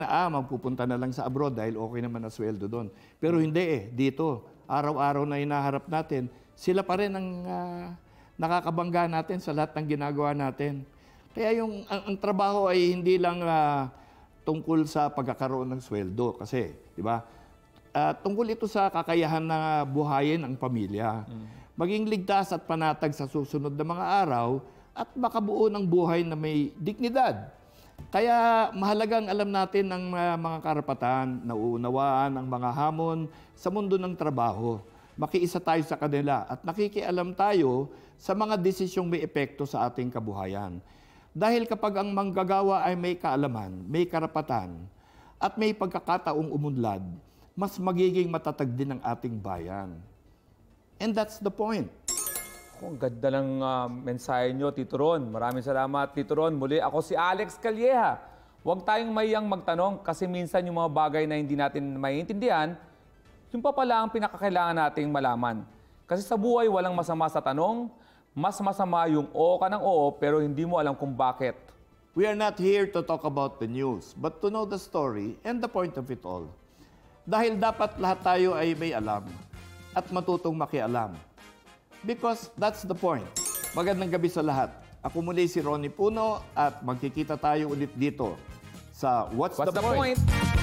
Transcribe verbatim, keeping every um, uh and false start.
ah, magpupunta na lang sa abroad dahil okay naman ang sweldo doon. Pero hindi eh, dito, araw-araw na hinaharap natin, sila pa rin ang ah, nakakabangga natin sa lahat ng ginagawa natin. Kaya yung ang, ang trabaho ay hindi lang ah, tungkol sa pagkakaroon ng sweldo kasi, di ba? Ah, tungkol ito sa kakayahan na buhayin ang pamilya. Maging ligtas at panatag sa susunod na mga araw at makabuo ng buhay na may dignidad. Kaya mahalagang alam natin ang uh, mga karapatan, nauunawaan ang mga hamon sa mundo ng trabaho. Makiisa tayo sa kanila at nakikialam tayo sa mga desisyong may epekto sa ating kabuhayan. Dahil kapag ang manggagawa ay may kaalaman, may karapatan, at may pagkakataong umunlad, mas magiging matatag din ang ating bayan. And that's the point. Ang ganda ng uh, mensahe nyo, Tito Ron. Maraming salamat, Tito Ron. Muli, ako si Alex Calleja. Huwag tayong mayang magtanong kasi minsan yung mga bagay na hindi natin maiintindihan, yung pa pala ang pinakakailangan nating malaman. Kasi sa buhay, walang masama sa tanong. Mas masama yung oo ka ng oo pero hindi mo alam kung bakit. We are not here to talk about the news, but to know the story and the point of it all. Dahil dapat lahat tayo ay may alam at matutong makialam. Because that's the point. Magandang gabi sa lahat. Ako muli si Ronnie Puno at magkikita tayo ulit dito sa What's, What's the, the Point? point?